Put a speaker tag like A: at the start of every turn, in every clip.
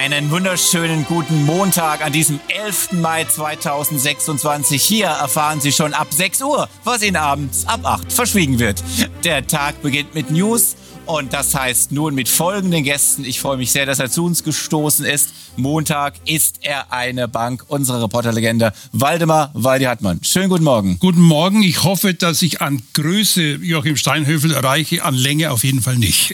A: Einen wunderschönen guten Montag an diesem 11. Mai 2026. Hier erfahren Sie schon ab 6 Uhr, was Ihnen abends ab 8 verschwiegen wird. Der Tag beginnt mit News und das heißt nun mit folgenden Gästen. Ich freue mich sehr, dass er zu uns gestoßen ist. Montag ist er eine Bank, unsere Reporterlegende Waldemar Waldi Hartmann. Schönen guten Morgen.
B: Guten Morgen. Ich hoffe, dass ich an Größe Joachim Steinhöfel erreiche, an Länge auf jeden Fall nicht.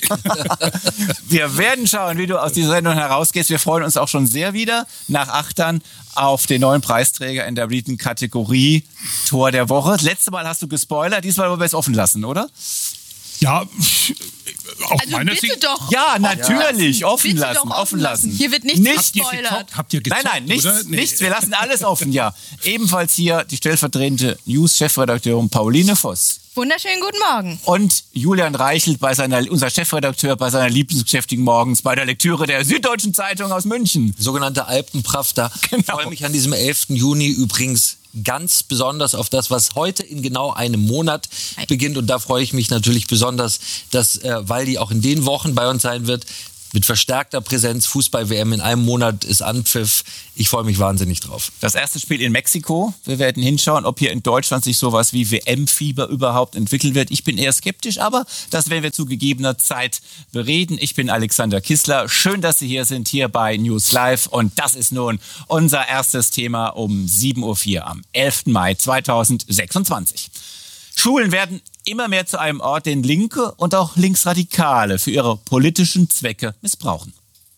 A: Wir werden schauen, wie du aus dieser Sendung herausgehst. Wir freuen uns auch schon sehr wieder nach 8 Jahren auf den neuen Preisträger in der beliebten Kategorie Tor der Woche. Das letzte Mal hast du gespoilert, diesmal wollen wir es offen lassen, oder?
B: Ja, auf
C: also
B: meiner
C: bitte
B: Sicht.
C: doch.
A: Ja, natürlich. Offen
C: Bitte
A: lassen,
C: doch
A: offen lassen.
C: Hier wird nichts gespoilert.
B: Habt ihr gezockt,
A: Nein, nichts,
B: oder? Nee.
A: nichts. Wir lassen alles offen, ja. Ebenfalls hier die stellvertretende News-Chefredakteurin Pauline Voss.
C: Wunderschönen guten Morgen.
A: Und Julian Reichelt, unser Chefredakteur, bei seiner Lieblingsbeschäftigung morgens bei der Lektüre der Süddeutschen Zeitung aus München.
D: Sogenannte Alpenpravda.
A: Genau.
D: Ich freue mich an diesem 11. Juni übrigens ganz besonders auf das, was heute in genau einem Monat beginnt. Und da freue ich mich natürlich besonders, dass Waldi auch in den Wochen bei uns sein wird. Mit verstärkter Präsenz, Fußball-WM in einem Monat ist Anpfiff. Ich freue mich wahnsinnig drauf.
A: Das erste Spiel in Mexiko. Wir werden hinschauen, ob hier in Deutschland sich sowas wie WM-Fieber überhaupt entwickeln wird. Ich bin eher skeptisch, aber das werden wir zu gegebener Zeit bereden. Ich bin Alexander Kissler. Schön, dass Sie hier sind, hier bei News Live. Und das ist nun unser erstes Thema um 7.04 Uhr am 11. Mai 2026. Schulen werden immer mehr zu einem Ort, den Linke und auch Linksradikale für ihre politischen Zwecke missbrauchen.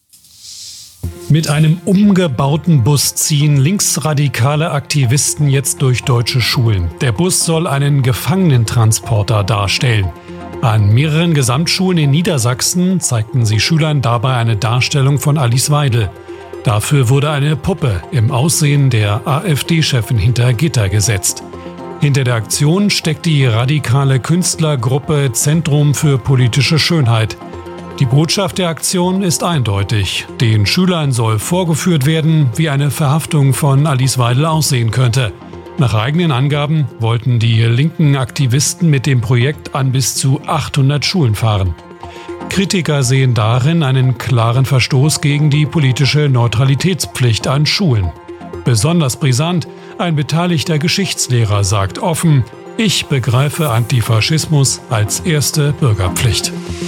E: Mit einem umgebauten Bus ziehen linksradikale Aktivisten jetzt durch deutsche Schulen. Der Bus soll einen Gefangenentransporter darstellen. An mehreren Gesamtschulen in Niedersachsen zeigten sie Schülern dabei eine Darstellung von Alice Weidel. Dafür wurde eine Puppe im Aussehen der AfD-Chefin hinter Gitter gesetzt. Hinter der Aktion steckt die radikale Künstlergruppe Zentrum für politische Schönheit. Die Botschaft der Aktion ist eindeutig. Den Schülern soll vorgeführt werden, wie eine Verhaftung von Alice Weidel aussehen könnte. Nach eigenen Angaben wollten die linken Aktivisten mit dem Projekt an bis zu 800 Schulen fahren. Kritiker sehen darin einen klaren Verstoß gegen die politische Neutralitätspflicht an Schulen. Besonders brisant: ein beteiligter Geschichtslehrer sagt offen: Ich begreife Antifaschismus als erste Bürgerpflicht.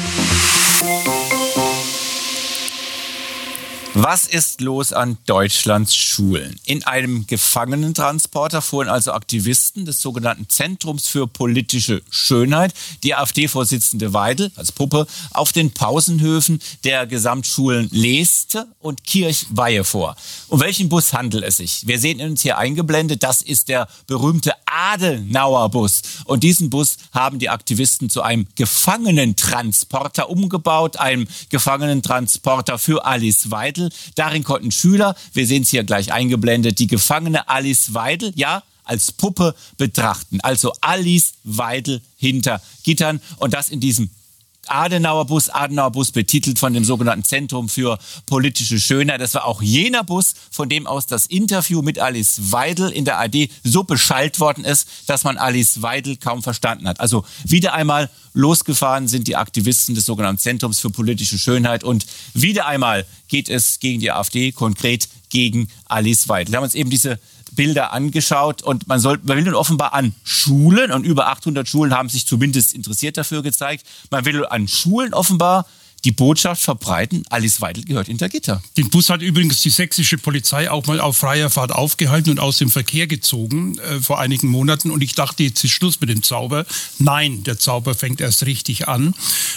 A: Was ist los an Deutschlands Schulen? In einem Gefangenentransporter fuhren also Aktivisten des sogenannten Zentrums für politische Schönheit, die AfD-Vorsitzende Weidel als Puppe, auf den Pausenhöfen der Gesamtschulen Leeste und Kirchweihe vor. Um welchen Bus handelt es sich? Wir sehen uns hier eingeblendet, das ist der berühmte Adenauer-Bus. Und diesen Bus haben die Aktivisten zu einem Gefangenentransporter umgebaut, einem Gefangenentransporter für Alice Weidel. Darin konnten Schüler, wir sehen es hier gleich eingeblendet, die gefangene Alice Weidel, ja, als Puppe betrachten. Also Alice Weidel hinter Gittern und das in diesem Adenauer-Bus betitelt von dem sogenannten Zentrum für politische Schönheit. Das war auch jener Bus, von dem aus das Interview mit Alice Weidel in der ARD so beschallt worden ist, dass man Alice Weidel kaum verstanden hat. Also wieder einmal losgefahren sind die Aktivisten des sogenannten Zentrums für politische Schönheit und wieder einmal geht es gegen die AfD, konkret gegen Alice Weidel. Wir haben uns eben diese Bilder angeschaut und man will nun offenbar an Schulen, und über 800 Schulen haben sich zumindest interessiert dafür gezeigt, man will an Schulen offenbar die Botschaft verbreiten, Alice Weidel gehört hinter Gitter.
B: Den Bus hat übrigens die sächsische Polizei auch mal auf freier Fahrt aufgehalten und aus dem Verkehr gezogen vor einigen Monaten. Und ich dachte, jetzt ist Schluss mit dem Zauber. Nein, der Zauber fängt erst richtig an.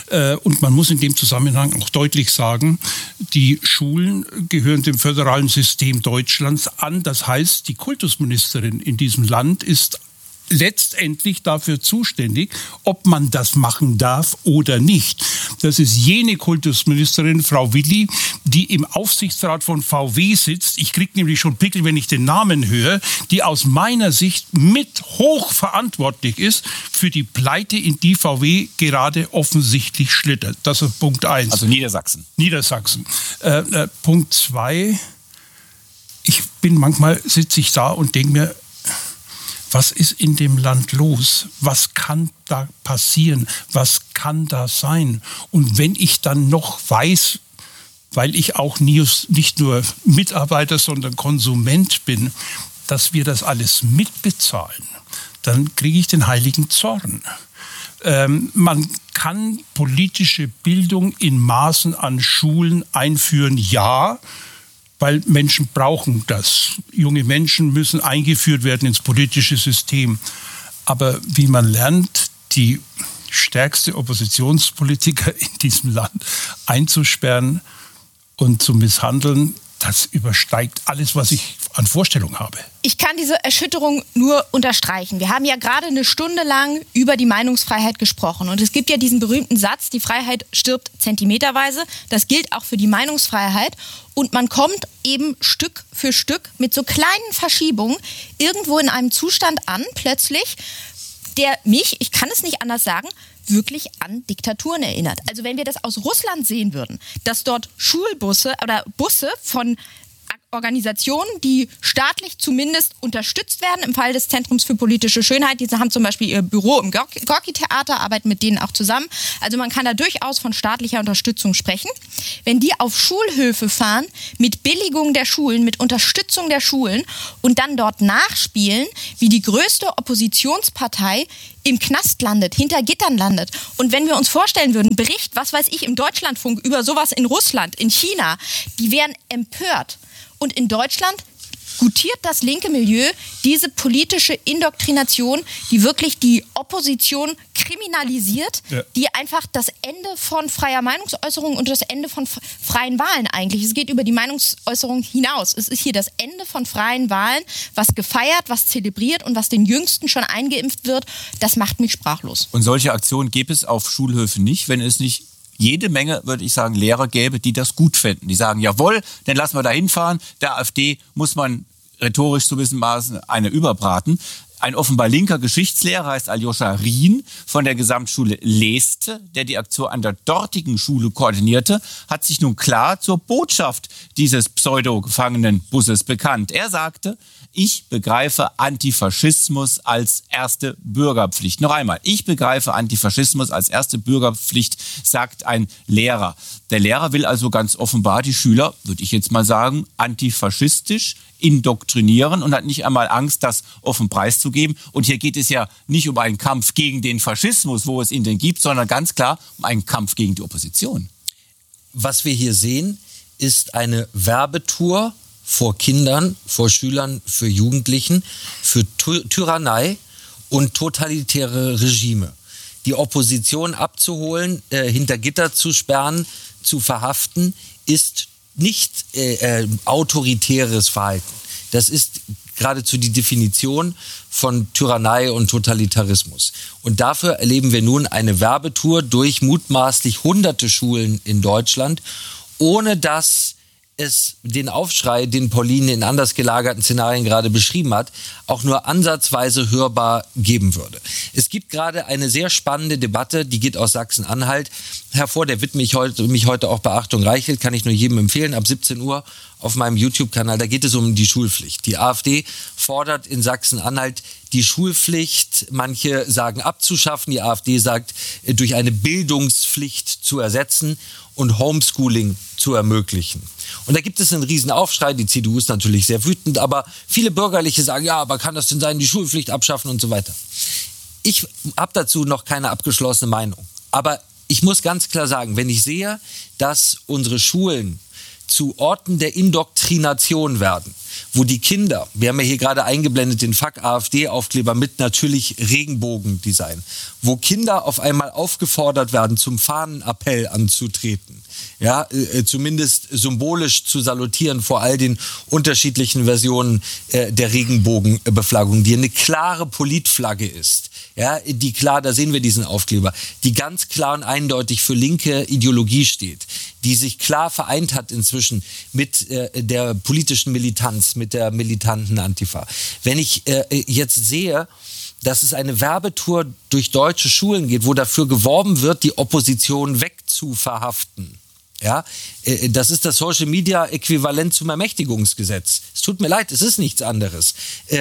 B: Und man muss in dem Zusammenhang auch deutlich sagen, die Schulen gehören dem föderalen System Deutschlands an. Das heißt, die Kultusministerin in diesem Land ist letztendlich dafür zuständig, ob man das machen darf oder nicht. Das ist jene Kultusministerin, Frau Willi, die im Aufsichtsrat von VW sitzt. Ich kriege nämlich schon Pickel, wenn ich den Namen höre, die aus meiner Sicht mit hochverantwortlich ist für die Pleite, in die VW gerade offensichtlich schlittert. Das ist Punkt 1.
A: Also Niedersachsen.
B: Punkt 2. Manchmal sitze ich da und denke mir, was ist in dem Land los? Was kann da passieren? Was kann da sein? Und wenn ich dann noch weiß, weil ich auch nicht nur Mitarbeiter, sondern Konsument bin, dass wir das alles mitbezahlen, dann kriege ich den heiligen Zorn. Man kann politische Bildung in Maßen an Schulen einführen, ja, weil Menschen brauchen das. Junge Menschen müssen eingeführt werden ins politische System. Aber wie man lernt, die stärkste Oppositionspolitiker in diesem Land einzusperren und zu misshandeln, das übersteigt alles, was ich an Vorstellung habe.
C: Ich kann diese Erschütterung nur unterstreichen. Wir haben ja gerade eine Stunde lang über die Meinungsfreiheit gesprochen. Und es gibt ja diesen berühmten Satz, die Freiheit stirbt zentimeterweise. Das gilt auch für die Meinungsfreiheit. Und man kommt eben Stück für Stück mit so kleinen Verschiebungen irgendwo in einem Zustand an, plötzlich, der mich, ich kann es nicht anders sagen, wirklich an Diktaturen erinnert. Also wenn wir das aus Russland sehen würden, dass dort Schulbusse oder Busse von Organisationen, die staatlich zumindest unterstützt werden, im Fall des Zentrums für politische Schönheit, die haben zum Beispiel ihr Büro im Gorki-Theater, arbeiten mit denen auch zusammen. Also man kann da durchaus von staatlicher Unterstützung sprechen. Wenn die auf Schulhöfe fahren, mit Billigung der Schulen, mit Unterstützung der Schulen und dann dort nachspielen, wie die größte Oppositionspartei im Knast landet, hinter Gittern landet. Und wenn wir uns vorstellen würden, Bericht, was weiß ich, im Deutschlandfunk über sowas in Russland, in China, die wären empört. Und in Deutschland gutiert das linke Milieu diese politische Indoktrination, die wirklich die Opposition kriminalisiert, die einfach das Ende von freier Meinungsäußerung und das Ende von freien Wahlen eigentlich. Es geht über die Meinungsäußerung hinaus. Es ist hier das Ende von freien Wahlen, was gefeiert, was zelebriert und was den Jüngsten schon eingeimpft wird. Das macht mich sprachlos.
A: Und solche Aktionen gäbe es auf Schulhöfen nicht, wenn es nicht jede Menge, würde ich sagen, Lehrer gäbe, die das gut fänden. Die sagen, jawohl, dann lassen wir da hinfahren. Der AfD muss man rhetorisch zu gewissem Maßen eine überbraten. Ein offenbar linker Geschichtslehrer heißt Aljoscha Rien von der Gesamtschule Leeste, der die Aktion an der dortigen Schule koordinierte, hat sich nun klar zur Botschaft dieses Pseudo-Gefangenenbusses bekannt. Er sagte, ich begreife Antifaschismus als erste Bürgerpflicht. Noch einmal, ich begreife Antifaschismus als erste Bürgerpflicht, sagt ein Lehrer. Der Lehrer will also ganz offenbar die Schüler, würde ich jetzt mal sagen, antifaschistisch indoktrinieren und hat nicht einmal Angst, das offen preiszugeben. Und hier geht es ja nicht um einen Kampf gegen den Faschismus, wo es ihn denn gibt, sondern ganz klar um einen Kampf gegen die Opposition.
D: Was wir hier sehen, ist eine Werbetour vor Kindern, vor Schülern, für Jugendlichen, für Tyrannei und totalitäre Regime. Die Opposition abzuholen, hinter Gitter zu sperren, zu verhaften, ist nicht autoritäres Verhalten. Das ist geradezu die Definition von Tyrannei und Totalitarismus. Und dafür erleben wir nun eine Werbetour durch mutmaßlich hunderte Schulen in Deutschland, ohne dass es den Aufschrei, den Pauline in anders gelagerten Szenarien gerade beschrieben hat, auch nur ansatzweise hörbar geben würde. Es gibt gerade eine sehr spannende Debatte, die geht aus Sachsen-Anhalt hervor. Der widme ich mich heute auch Beachtung Reichelt, kann ich nur jedem empfehlen, ab 17 Uhr auf meinem YouTube-Kanal. Da geht es um die Schulpflicht. Die AfD fordert in Sachsen-Anhalt die Schulpflicht, manche sagen abzuschaffen, die AfD sagt durch eine Bildungspflicht zu ersetzen und Homeschooling zu ermöglichen. Und da gibt es einen riesen Aufschrei, die CDU ist natürlich sehr wütend, aber viele Bürgerliche sagen, ja, aber kann das denn sein, die Schulpflicht abschaffen und so weiter. Ich habe dazu noch keine abgeschlossene Meinung. Aber ich muss ganz klar sagen, wenn ich sehe, dass unsere Schulen zu Orten der Indoktrination werden, wo die Kinder, wir haben ja hier gerade eingeblendet den Fuck AfD-Aufkleber mit natürlich Regenbogendesign, wo Kinder auf einmal aufgefordert werden, zum Fahnenappell anzutreten, ja, zumindest symbolisch zu salutieren vor all den unterschiedlichen Versionen der Regenbogenbeflaggung, die eine klare Politflagge ist. Ja, die klar, da sehen wir diesen Aufkleber, die ganz klar und eindeutig für linke Ideologie steht, die sich klar vereint hat inzwischen mit der politischen Militanz, mit der militanten Antifa. Wenn ich jetzt sehe, dass es eine Werbetour durch deutsche Schulen geht, wo dafür geworben wird, die Opposition wegzuverhaften. Ja, das ist das Social-Media-Äquivalent zum Ermächtigungsgesetz. Es tut mir leid, es ist nichts anderes.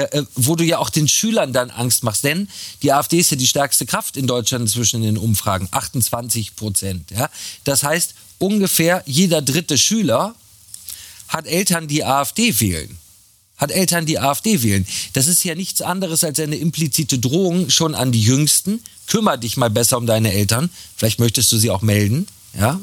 D: Wo du ja auch den Schülern dann Angst machst, denn die AfD ist ja die stärkste Kraft in Deutschland inzwischen in den Umfragen, 28%. Ja? Das heißt, ungefähr jeder 3. Schüler hat Eltern, die AfD wählen. Das ist ja nichts anderes als eine implizite Drohung schon an die Jüngsten. Kümmer dich mal besser um deine Eltern. Vielleicht möchtest du sie auch melden. Ja?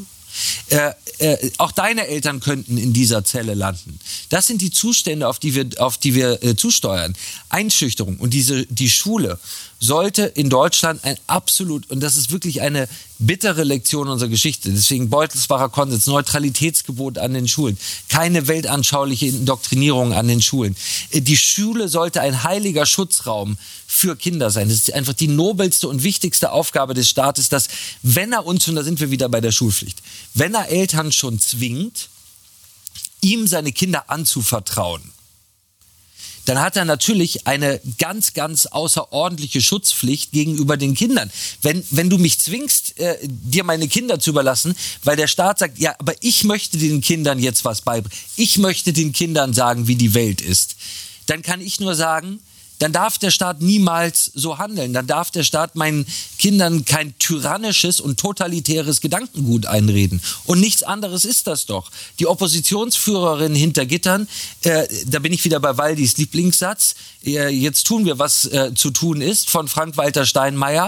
D: Auch deine Eltern könnten in dieser Zelle landen. Das sind die Zustände, auf die wir zusteuern. Einschüchterung. Und die Schule sollte in Deutschland und das ist wirklich eine bittere Lektion unserer Geschichte. Deswegen Beutelsbacher Konsens, Neutralitätsgebot an den Schulen, keine weltanschauliche Indoktrinierung an den Schulen. Die Schule sollte ein heiliger Schutzraum für Kinder sein. Das ist einfach die nobelste und wichtigste Aufgabe des Staates, dass, wenn er uns, und da sind wir wieder bei der Schulpflicht, wenn er Eltern schon zwingt, ihm seine Kinder anzuvertrauen, dann hat er natürlich eine ganz, ganz außerordentliche Schutzpflicht gegenüber den Kindern. Wenn du mich zwingst, dir meine Kinder zu überlassen, weil der Staat sagt, ja, aber ich möchte den Kindern jetzt was beibringen, ich möchte den Kindern sagen, wie die Welt ist, dann kann ich nur sagen, dann darf der Staat niemals so handeln. Dann darf der Staat meinen Kindern kein tyrannisches und totalitäres Gedankengut einreden. Und nichts anderes ist das doch. Die Oppositionsführerin hinter Gittern, da bin ich wieder bei Waldis Lieblingssatz, jetzt tun wir, was zu tun ist, von Frank-Walter Steinmeier,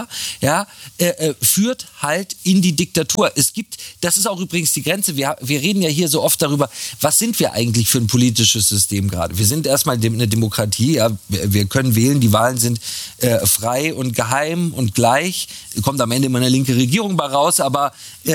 D: führt halt in die Diktatur. Das ist auch übrigens die Grenze, wir reden ja hier so oft darüber, was sind wir eigentlich für ein politisches System gerade? Wir sind erstmal eine Demokratie, ja, wir können wählen, die Wahlen sind frei und geheim und gleich, kommt am Ende immer eine linke Regierung bei raus, aber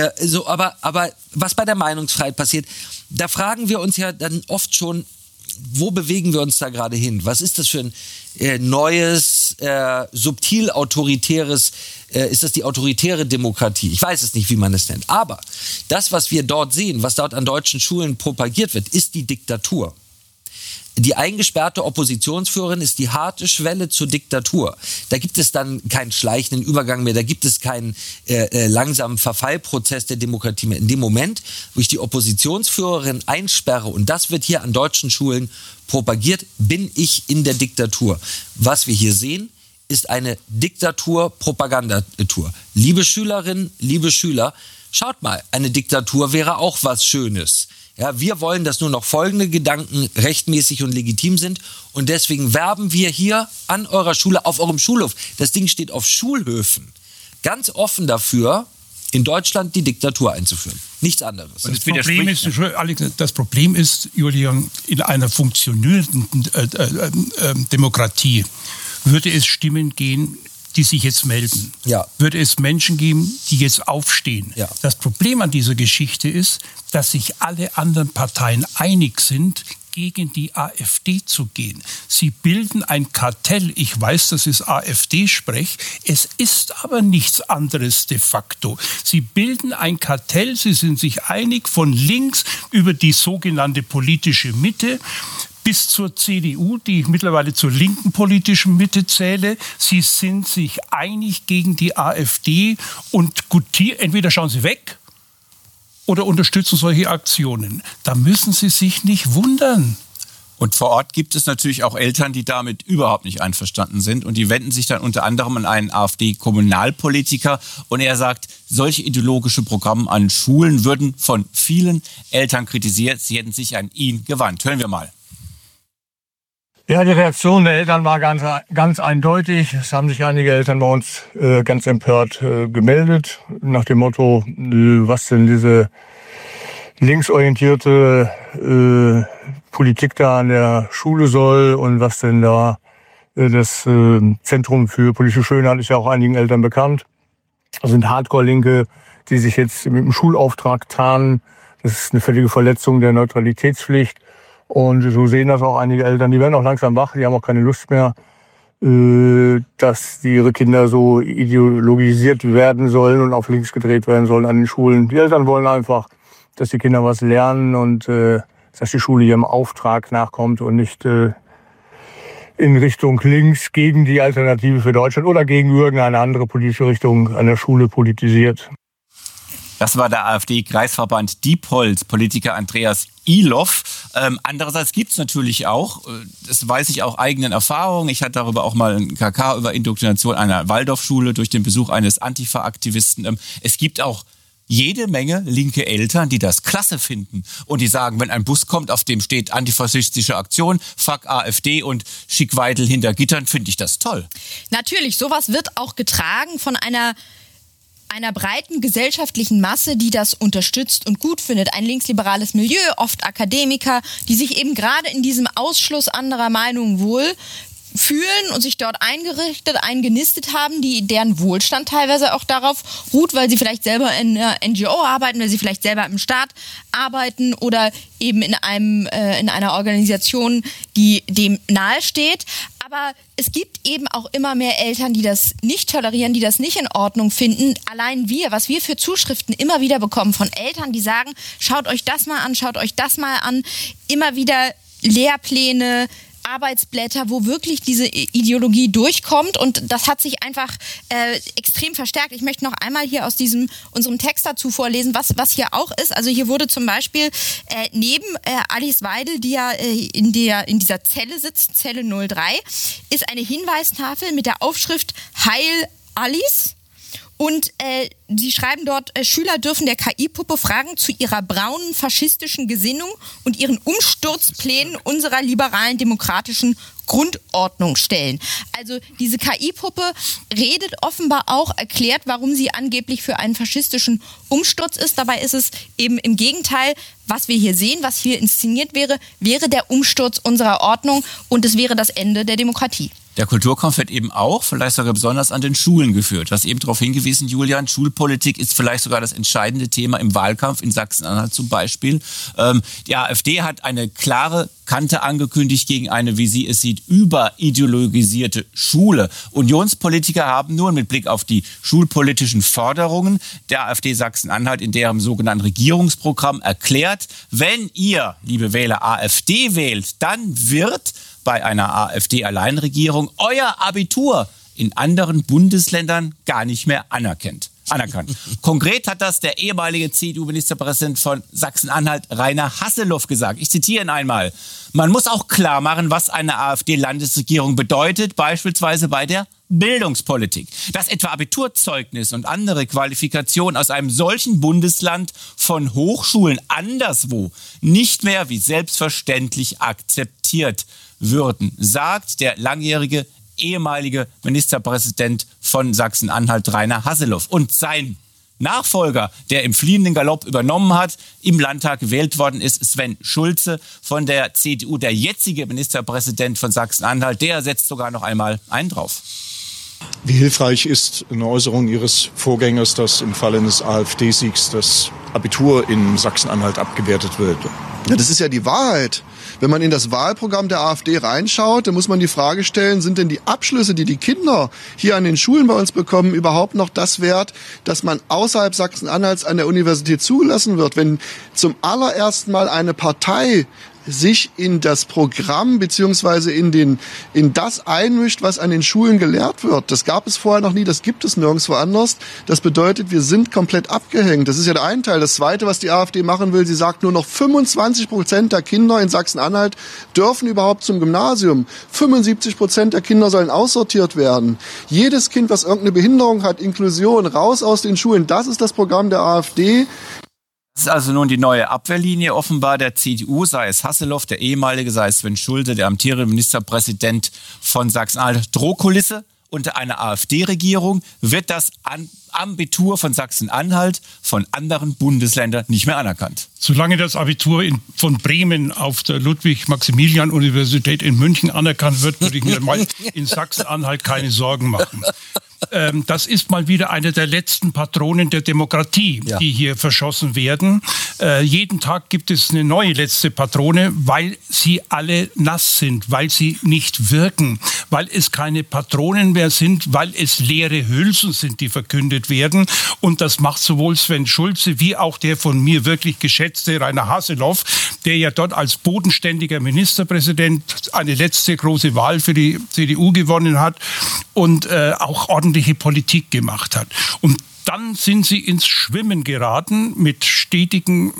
D: was bei der Meinungsfreiheit passiert, da fragen wir uns ja dann oft schon, wo bewegen wir uns da gerade hin? Was ist das für ein neues, subtil autoritäres, ist das die autoritäre Demokratie? Ich weiß es nicht, wie man es nennt. Aber das, was wir dort sehen, was dort an deutschen Schulen propagiert wird, ist die Diktatur. Die eingesperrte Oppositionsführerin ist die harte Schwelle zur Diktatur. Da gibt es dann keinen schleichenden Übergang mehr, da gibt es keinen langsamen Verfallprozess der Demokratie mehr. In dem Moment, wo ich die Oppositionsführerin einsperre, und das wird hier an deutschen Schulen propagiert, bin ich in der Diktatur. Was wir hier sehen, ist eine Diktatur-Propagandatour. Liebe Schülerinnen, liebe Schüler, schaut mal, eine Diktatur wäre auch was Schönes. Ja, wir wollen, dass nur noch folgende Gedanken rechtmäßig und legitim sind, und deswegen werben wir hier an eurer Schule, auf eurem Schulhof, das Ding steht auf Schulhöfen, ganz offen dafür, in Deutschland die Diktatur einzuführen. Nichts anderes.
B: Das Problem ist, Julian, in einer funktionierenden Demokratie würde es Stimmen gehen, die sich jetzt melden. Ja. Würde es Menschen geben, die jetzt aufstehen. Ja. Das Problem an dieser Geschichte ist, dass sich alle anderen Parteien einig sind, gegen die AfD zu gehen. Sie bilden ein Kartell. Ich weiß, das ist AfD-Sprech. Es ist aber nichts anderes de facto. Sie bilden ein Kartell. Sie sind sich einig von links über die sogenannte politische Mitte bis zur CDU, die ich mittlerweile zur linken politischen Mitte zähle. Sie sind sich einig gegen die AfD und gutieren, entweder schauen sie weg oder unterstützen solche Aktionen. Da müssen Sie sich nicht wundern.
A: Und vor Ort gibt es natürlich auch Eltern, die damit überhaupt nicht einverstanden sind. Und die wenden sich dann unter anderem an einen AfD-Kommunalpolitiker. Und er sagt, solche ideologische Programme an Schulen würden von vielen Eltern kritisiert. Sie hätten sich an ihn gewandt. Hören wir mal.
F: Ja, die Reaktion der Eltern war ganz eindeutig. Es haben sich einige Eltern bei uns ganz empört gemeldet, nach dem Motto, was denn diese linksorientierte Politik da an der Schule soll und was denn da das Zentrum für politische Schönheit ist ja auch einigen Eltern bekannt. Das sind Hardcore-Linke, die sich jetzt mit dem Schulauftrag tarnen. Das ist eine völlige Verletzung der Neutralitätspflicht. Und so sehen das auch einige Eltern, die werden auch langsam wach, die haben auch keine Lust mehr, dass ihre Kinder so ideologisiert werden sollen und auf links gedreht werden sollen an den Schulen. Die Eltern wollen einfach, dass die Kinder was lernen und dass die Schule ihrem Auftrag nachkommt und nicht in Richtung links gegen die Alternative für Deutschland oder gegen irgendeine andere politische Richtung an der Schule politisiert.
A: Das war der AfD-Kreisverband Diepholz, Politiker Andreas Iloff. Andererseits gibt es natürlich auch, das weiß ich auch eigenen Erfahrungen, ich hatte darüber auch mal ein KK über Indoktrination einer Waldorfschule durch den Besuch eines Antifa-Aktivisten. Es gibt auch jede Menge linke Eltern, die das klasse finden und die sagen, wenn ein Bus kommt, auf dem steht antifaschistische Aktion, fuck AfD und schick Weidel hinter Gittern, finde ich das toll.
C: Natürlich, sowas wird auch getragen von einer breiten gesellschaftlichen Masse, die das unterstützt und gut findet. Ein linksliberales Milieu, oft Akademiker, die sich eben gerade in diesem Ausschluss anderer Meinungen wohl fühlen und sich dort eingenistet haben, deren Wohlstand teilweise auch darauf ruht, weil sie vielleicht selber in einer NGO arbeiten, weil sie vielleicht selber im Staat arbeiten oder eben in einer Organisation, die dem nahesteht. Aber es gibt eben auch immer mehr Eltern, die das nicht tolerieren, die das nicht in Ordnung finden. Allein was wir für Zuschriften immer wieder bekommen von Eltern, die sagen, schaut euch das mal an, schaut euch das mal an. Immer wieder Lehrpläne, Arbeitsblätter, wo wirklich diese Ideologie durchkommt, und das hat sich einfach extrem verstärkt. Ich möchte noch einmal hier aus unserem Text dazu vorlesen, was hier auch ist. Also hier wurde zum Beispiel neben Alice Weidel, die ja in dieser Zelle sitzt, Zelle 03, ist eine Hinweistafel mit der Aufschrift Heil Alice. Und sie schreiben dort, Schüler dürfen der KI-Puppe Fragen zu ihrer braunen faschistischen Gesinnung und ihren Umsturzplänen unserer liberalen demokratischen Grundordnung stellen. Also diese KI-Puppe redet offenbar auch, erklärt, warum sie angeblich für einen faschistischen Umsturz ist. Dabei ist es eben im Gegenteil, was wir hier sehen, was hier inszeniert wäre der Umsturz unserer Ordnung und es wäre das Ende der Demokratie.
A: Der Kulturkampf wird eben auch, vielleicht sogar besonders an den Schulen geführt. Du hast eben darauf hingewiesen, Julian, Schulpolitik ist vielleicht sogar das entscheidende Thema im Wahlkampf in Sachsen-Anhalt zum Beispiel. Die AfD hat eine klare Kante angekündigt gegen eine, wie sie es sieht, überideologisierte Schule. Unionspolitiker haben nun mit Blick auf die schulpolitischen Forderungen der AfD Sachsen-Anhalt in deren sogenannten Regierungsprogramm erklärt, wenn ihr, liebe Wähler, AfD wählt, dann wird bei einer AfD-Alleinregierung euer Abitur in anderen Bundesländern gar nicht mehr anerkannt. Konkret hat das der ehemalige CDU-Ministerpräsident von Sachsen-Anhalt, Rainer Hasselhoff, gesagt. Ich zitiere ihn einmal. Man muss auch klar machen, was eine AfD-Landesregierung bedeutet, beispielsweise bei der Bildungspolitik. Dass etwa Abiturzeugnis und andere Qualifikationen aus einem solchen Bundesland von Hochschulen anderswo nicht mehr wie selbstverständlich akzeptiert würden, sagt der langjährige ehemalige Ministerpräsident von Sachsen-Anhalt, Rainer Hasselhoff. Und sein Nachfolger, der im fliehenden Galopp übernommen hat, im Landtag gewählt worden ist, Sven Schulze von der CDU. Der jetzige Ministerpräsident von Sachsen-Anhalt, der setzt sogar noch einmal einen drauf.
G: Wie hilfreich ist eine Äußerung Ihres Vorgängers, dass im Falle eines AfD-Siegs das Abitur in Sachsen-Anhalt abgewertet wird?
H: Ja, das ist ja die Wahrheit. Wenn man in das Wahlprogramm der AfD reinschaut, dann muss man die Frage stellen, sind denn die Abschlüsse, die die Kinder hier an den Schulen bei uns bekommen, überhaupt noch das wert, dass man außerhalb Sachsen-Anhalts an der Universität zugelassen wird? Wenn zum allerersten Mal eine Partei sich in das Programm beziehungsweise in das einmischt, was an den Schulen gelehrt wird. Das gab es vorher noch nie, das gibt es nirgendwo anders. Das bedeutet, wir sind komplett abgehängt. Das ist ja der eine Teil. Das zweite, was die AfD machen will, sie sagt, nur noch 25% der Kinder in Sachsen-Anhalt dürfen überhaupt zum Gymnasium. 75% der Kinder sollen aussortiert werden. Jedes Kind, was irgendeine Behinderung hat, Inklusion, raus aus den Schulen, das ist das Programm der AfD.
A: Das ist also nun die neue Abwehrlinie offenbar der CDU, sei es Hasselhoff, der ehemalige, sei es Sven Schulze, der amtierende Ministerpräsident von Sachsen-Anhalt. Drohkulisse unter einer AfD-Regierung wird das Abitur von Sachsen-Anhalt von anderen Bundesländern nicht mehr anerkannt.
B: Solange das Abitur von Bremen auf der Ludwig-Maximilian-Universität in München anerkannt wird, würde ich mir mal in Sachsen-Anhalt keine Sorgen machen. Das ist mal wieder eine der letzten Patronen der Demokratie, die hier verschossen werden. Jeden Tag gibt es eine neue letzte Patrone, weil sie alle nass sind, weil sie nicht wirken, weil es keine Patronen mehr sind, weil es leere Hülsen sind, die verkündet werden. Und das macht sowohl Sven Schulze wie auch der von mir wirklich geschätzte Rainer Hasselhoff, der ja dort als bodenständiger Ministerpräsident eine letzte große Wahl für die CDU gewonnen hat und auch ordentliche Politik gemacht hat. Und dann sind sie ins Schwimmen geraten mit stetigem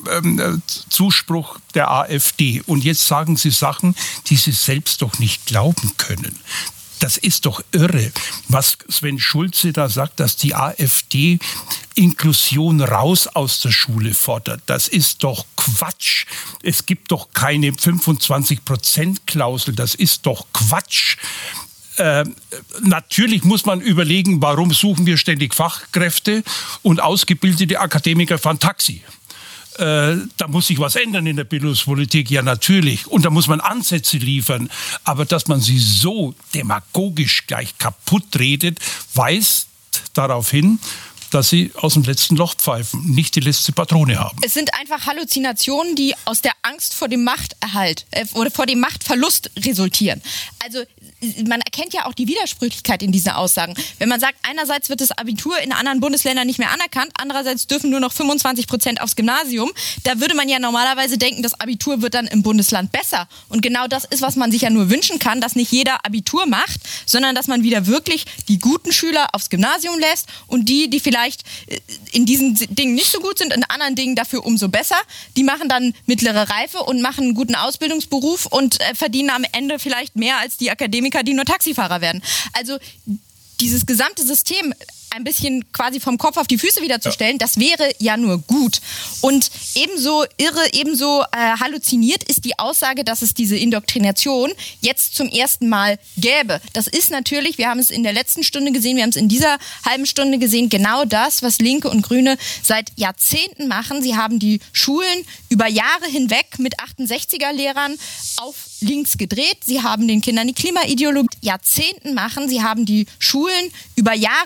B: Zuspruch der AfD. Und jetzt sagen sie Sachen, die sie selbst doch nicht glauben können. Das ist doch irre, was Sven Schulze da sagt, dass die AfD Inklusion raus aus der Schule fordert. Das ist doch Quatsch. Es gibt doch keine 25%-Klausel. Das ist doch Quatsch. Natürlich muss man überlegen, warum suchen wir ständig Fachkräfte und ausgebildete Akademiker fahren Taxi. Da muss sich was ändern in der Bildungspolitik, ja natürlich. Und da muss man Ansätze liefern. Aber dass man sie so demagogisch gleich kaputt redet, weist darauf hin, dass sie aus dem letzten Loch pfeifen, nicht die letzte Patrone haben.
C: Es sind einfach Halluzinationen, die aus der Angst vor dem Machterhalt oder vor dem Machtverlust resultieren. Also man erkennt ja auch die Widersprüchlichkeit in diesen Aussagen. Wenn man sagt, einerseits wird das Abitur in anderen Bundesländern nicht mehr anerkannt, andererseits dürfen nur noch 25% aufs Gymnasium, da würde man ja normalerweise denken, das Abitur wird dann im Bundesland besser. Und genau das ist, was man sich ja nur wünschen kann, dass nicht jeder Abitur macht, sondern dass man wieder wirklich die guten Schüler aufs Gymnasium lässt und die vielleicht in diesen Dingen nicht so gut sind, in anderen Dingen dafür umso besser, die machen dann mittlere Reife und machen einen guten Ausbildungsberuf und verdienen am Ende vielleicht mehr als die Akademiker, die nur Taxifahrer werden. Also dieses gesamte System ein bisschen quasi vom Kopf auf die Füße wiederzustellen, das wäre ja nur gut. Und ebenso irre, ebenso halluziniert ist die Aussage, dass es diese Indoktrination jetzt zum ersten Mal gäbe. Das ist natürlich, wir haben es in der letzten Stunde gesehen, wir haben es in dieser halben Stunde gesehen, genau das, was Linke und Grüne seit Jahrzehnten machen. Sie haben die Schulen über Jahre hinweg mit 68er-Lehrern auf links gedreht. Sie haben den Kindern die Klimaideologie Jahrzehnten machen. Sie haben die Schulen über Jahre